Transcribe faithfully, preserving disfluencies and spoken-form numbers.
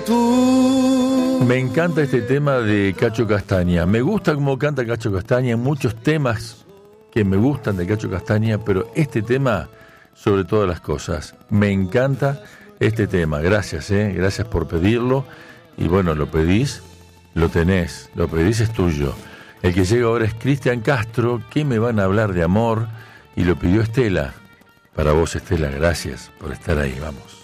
Me encanta este tema de Cacho Castaña. Me gusta cómo canta Cacho Castaña. Muchos temas que me gustan de Cacho Castaña, pero este tema, sobre todas las cosas, me encanta este tema. Gracias, eh, gracias por pedirlo. Y bueno, lo pedís, lo tenés, lo pedís, es tuyo. El que llega ahora es Cristian Castro. ¿Qué me van a hablar de amor? Y lo pidió Estela. Para vos, Estela, gracias por estar ahí. Vamos.